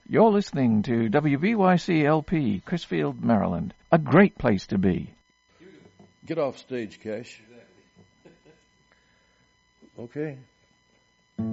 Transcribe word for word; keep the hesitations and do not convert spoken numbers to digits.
You're listening to W B Y C L P, Crisfield, Maryland. A great place to be. Get off stage, Cash. Okay.